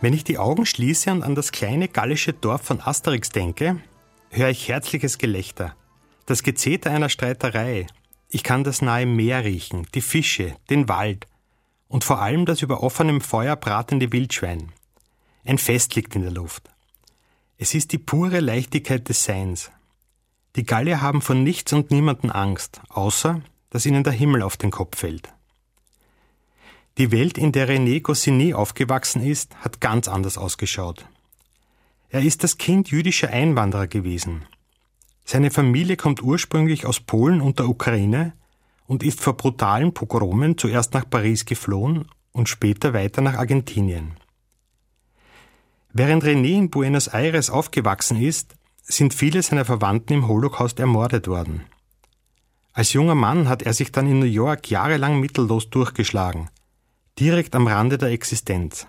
Wenn ich die Augen schließe und an das kleine gallische Dorf von Asterix denke, höre ich herzliches Gelächter, das Gezeter einer Streiterei. Ich kann das nahe Meer riechen, die Fische, den Wald und vor allem das über offenem Feuer bratende Wildschwein. Ein Fest liegt in der Luft. Es ist die pure Leichtigkeit des Seins. Die Gallier haben vor nichts und niemanden Angst, außer dass ihnen der Himmel auf den Kopf fällt. Die Welt, in der René Goscinny aufgewachsen ist, hat ganz anders ausgeschaut. Er ist das Kind jüdischer Einwanderer gewesen. Seine Familie kommt ursprünglich aus Polen und der Ukraine und ist vor brutalen Pogromen zuerst nach Paris geflohen und später weiter nach Argentinien. Während René in Buenos Aires aufgewachsen ist, sind viele seiner Verwandten im Holocaust ermordet worden. Als junger Mann hat er sich dann in New York jahrelang mittellos durchgeschlagen, direkt am Rande der Existenz.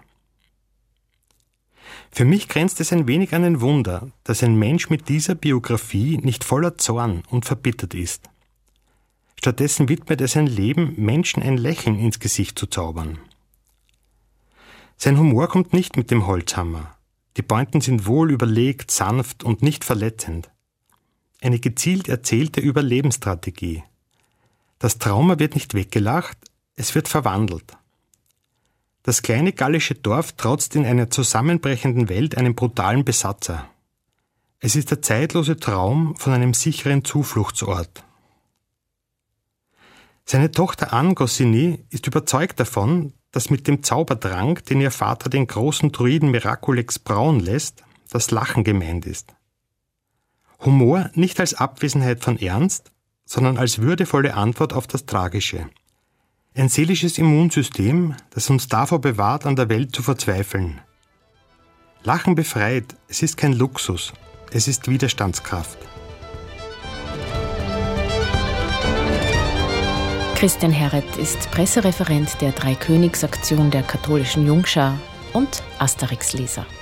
Für mich grenzt es ein wenig an ein Wunder, dass ein Mensch mit dieser Biografie nicht voller Zorn und verbittert ist. Stattdessen widmet er sein Leben, Menschen ein Lächeln ins Gesicht zu zaubern. Sein Humor kommt nicht mit dem Holzhammer. Die Pointen sind wohl überlegt, sanft und nicht verletzend. Eine gezielt erzählte Überlebensstrategie. Das Trauma wird nicht weggelacht, es wird verwandelt. Das kleine gallische Dorf trotzt in einer zusammenbrechenden Welt einem brutalen Besatzer. Es ist der zeitlose Traum von einem sicheren Zufluchtsort. Seine Tochter Anne Goscinny ist überzeugt davon, dass mit dem Zauberdrang, den ihr Vater den großen Druiden Miraculex brauen lässt, das Lachen gemeint ist. Humor nicht als Abwesenheit von Ernst, sondern als würdevolle Antwort auf das Tragische. Ein seelisches Immunsystem, das uns davor bewahrt, an der Welt zu verzweifeln. Lachen befreit, es ist kein Luxus, es ist Widerstandskraft. Christian Herret ist Pressereferent der Dreikönigsaktion der katholischen Jungschar und Asterix-Leser.